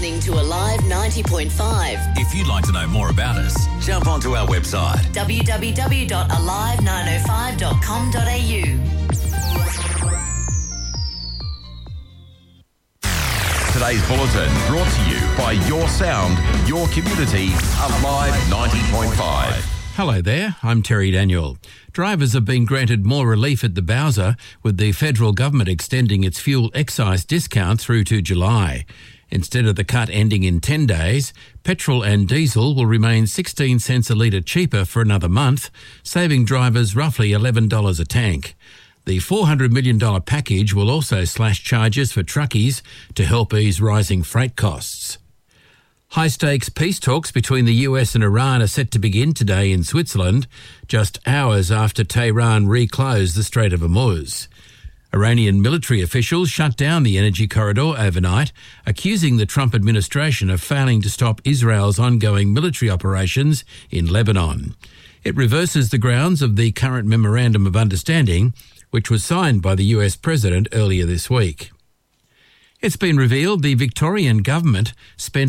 listening to Alive 90.5. If you'd like to know more about us, jump onto our website www.alive905.com.au. Today's bulletin brought to you by Your Sound, Your Community, Alive 90.5. Hello there, I'm Terry Daniel. Drivers have been granted more relief at the Bowser, with the federal government extending its fuel excise discount through to July. Instead of the cut ending in 10 days, petrol and diesel will remain 16 cents a litre cheaper for another month, saving drivers roughly $11 a tank. The $400 million package will also slash charges for truckies to help ease rising freight costs. High-stakes peace talks between the US and Iran are set to begin today in Switzerland, just hours after Tehran reclosed the Strait of Hormuz. Iranian military officials shut down the energy corridor overnight, accusing the Trump administration of failing to stop Israel's ongoing military operations in Lebanon. It reverses the grounds of the current Memorandum of Understanding, which was signed by the US President earlier this week. It's been revealed the Victorian government spent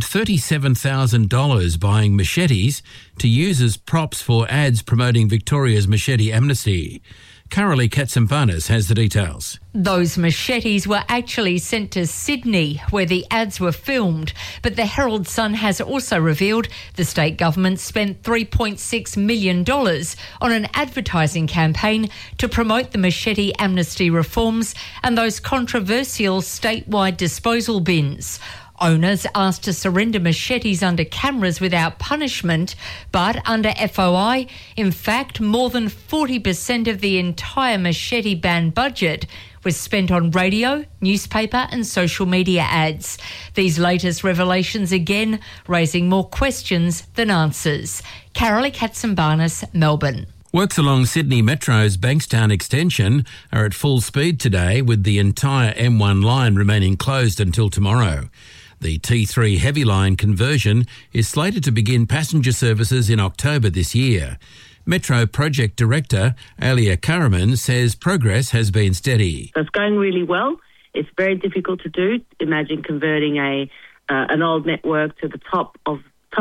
$37,000 buying machetes to use as props for ads promoting Victoria's machete amnesty. Carolee Katsimbanis has the details. Those machetes were actually sent to Sydney, where the ads were filmed. But the Herald Sun has also revealed the state government spent $3.6 million on an advertising campaign to promote the machete amnesty reforms and those controversial statewide disposal bins. Owners asked to surrender machetes under cameras without punishment, but under FOI, in fact, more than 40% of the entire machete ban budget was spent on radio, newspaper and social media ads. These latest revelations again raising more questions than answers. Carolee Katsimbanis, Melbourne. Works along Sydney Metro's Bankstown extension are at full speed today, with the entire M1 line remaining closed until tomorrow. The T3 Heavy Line conversion is slated to begin passenger services in October this year. Metro Project Director Alia Karaman says progress has been steady. So it's going really well. It's very difficult to do. Imagine converting an old network to the top of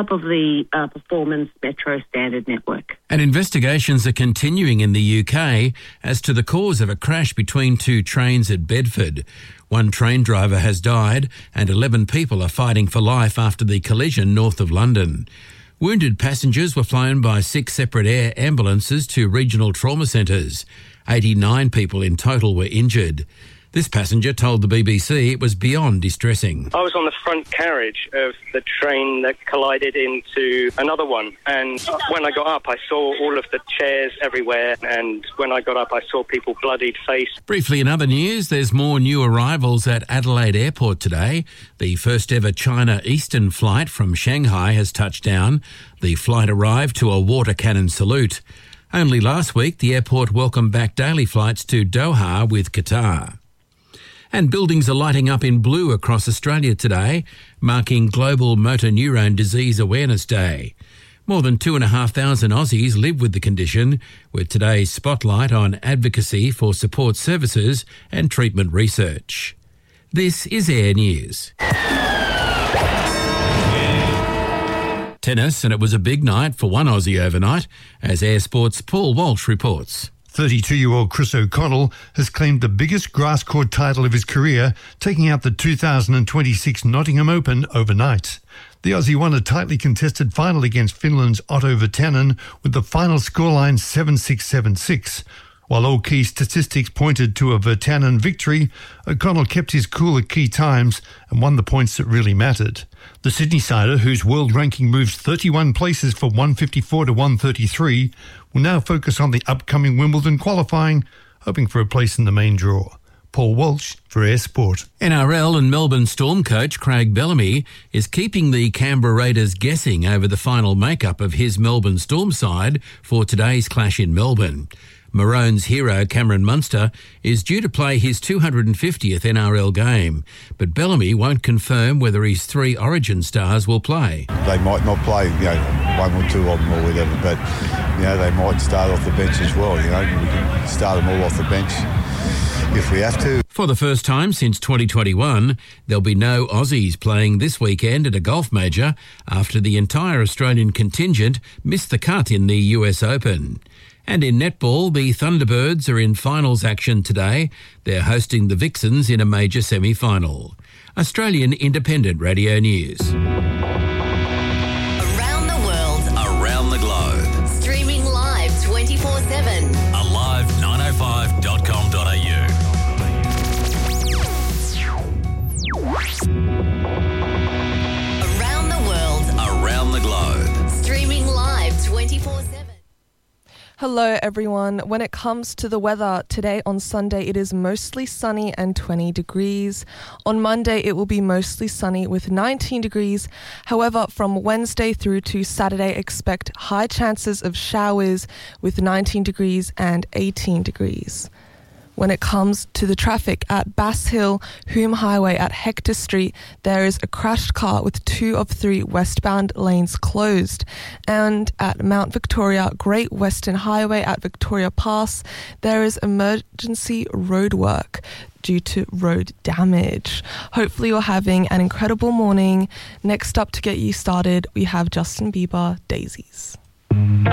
the performance Metro standard network. And investigations are continuing in the UK as to the cause of a crash between two trains at Bedford. One train driver has died and 11 people are fighting for life after the collision north of London. Wounded passengers were flown by 6 separate air ambulances to regional trauma centres. 89 people in total were injured. This passenger told the BBC it was beyond distressing. I was on the front carriage of the train that collided into another one, and when I got up I saw all of the chairs everywhere, and when I got up I saw people bloodied face. Briefly in other news, there's more new arrivals at Adelaide Airport today. The first ever China Eastern flight from Shanghai has touched down. The flight arrived to a water cannon salute. Only last week the airport welcomed back daily flights to Doha with Qatar. And buildings are lighting up in blue across Australia today, marking Global Motor Neurone Disease Awareness Day. More than 2,500 Aussies live with the condition, with today's spotlight on advocacy for support services and treatment research. This is Air News. Tennis, and it was a big night for one Aussie overnight, as Air Sport's Paul Walsh reports. 32-year-old Chris O'Connell has claimed the biggest grass court title of his career, taking out the 2026 Nottingham Open overnight. The Aussie won a tightly contested final against Finland's Otto Virtanen with the final scoreline 7-6, 7-6. While all key statistics pointed to a Virtanen victory, O'Connell kept his cool at key times and won the points that really mattered. The Sydney-sider, whose world ranking moves 31 places from 154 to 133, will now focus on the upcoming Wimbledon qualifying, hoping for a place in the main draw. Paul Walsh for Air Sport. NRL and Melbourne Storm coach Craig Bellamy is keeping the Canberra Raiders guessing over the final makeup of his Melbourne Storm side for today's clash in Melbourne. Maroon's hero Cameron Munster is due to play his 250th NRL game, but Bellamy won't confirm whether his 3 Origin stars will play. They might not play, 1 or 2 of them or whatever, but, they might start off the bench as well, we can start them all off the bench. if we have to. For the first time since 2021, there'll be no Aussies playing this weekend at a golf major after the entire Australian contingent missed the cut in the US Open. And in netball, the Thunderbirds are in finals action today. They're hosting the Vixens in a major semi-final. Australian Independent Radio News. Around the world, Around the globe. streaming live 24/7. Alive905.com.au. Around the world, Around the globe. streaming live 24/7. Hello everyone. When it comes to the weather, today on Sunday it is mostly sunny and 20 degrees. On Monday it will be mostly sunny with 19 degrees. However, from Wednesday through to Saturday expect high chances of showers with 19 degrees and 18 degrees. When it comes to the traffic at Bass Hill, Hume Highway at Hector Street, there is a crashed car with 2 of 3 westbound lanes closed. And at Mount Victoria, Great Western Highway at Victoria Pass, there is emergency road work due to road damage. Hopefully you're having an incredible morning. Next up to get you started, we have Justin Bieber, Daisies.